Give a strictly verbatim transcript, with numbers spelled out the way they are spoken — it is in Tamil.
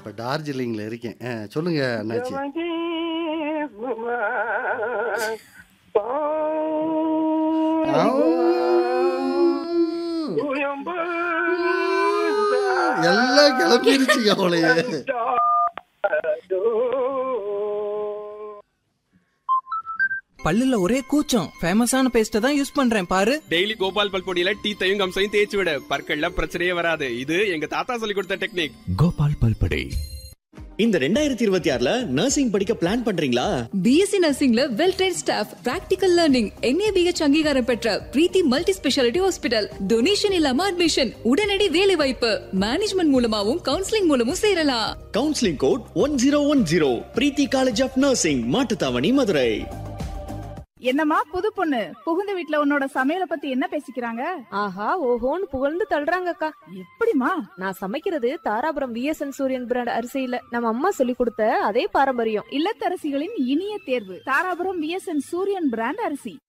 இப்ப டார்ஜிலிங்ல இருக்கேன். அ சொல்லுங்க அண்ணாச்சி. ஆவ். எல்லாம் கிளம்பிருச்சுங்க போலயே. பல்லுல ஒரே கூச்சம். ஃபேமஸான பேஸ்ட தான் யூஸ் பண்றேன் பாரு. டெய்லி கோபால் பல்பொடியில டீத்தையும் கம்சையும் தேய்ச்சி விட, பற்கள்ல பிரச்சனையே வராது. இது எங்க தாத்தா சொல்லி கொடுத்த டெக்னிக். கோபால் பல்பொடி. இந்த ரெண்டாயிரத்தி இருபத்தி ஆறுல நர்சிங் படிக்க பிளான் பண்றீங்களா? BSc நர்சிங்ல well ட்ரெய்ன்ட் staff, practical learning, NABH அங்கீகாரம் பெற்ற பிரீத்தி மல்டி ஸ்பெஷாலிட்டி ஹாஸ்பிடல், டொனேஷன் இல்லாம அட்மிஷன், உடனடி வேலை வாய்ப்பு, மேனேஜ்மெண்ட் மூலமாவும் கவுன்சிலிங் மூலமும் சேரலாம். Counselling code one zero one zero. Preethi college of nursing, Mattuthavani, Madurai. என்னம்மா புது பொண்ணு, புகுந்த வீட்ல உன்னோட சமையல பத்தி என்ன பேசிக்கிறாங்க? ஆஹா ஓஹோன்னு புகழ்ந்து தள்ளுறாங்கக்கா. எப்படிமா? நான் சமைக்கிறது தாராபுரம் விஎஸ்என் சூரியன் பிராண்ட் அரிசியில நம்ம அம்மா சொல்லி கொடுத்த அதே பாரம்பரியம். இல்லத்தரசிகளின் இனிய தேர்வு தாராபுரம் விஎஸ்என் சூரியன் பிராண்ட் அரிசி.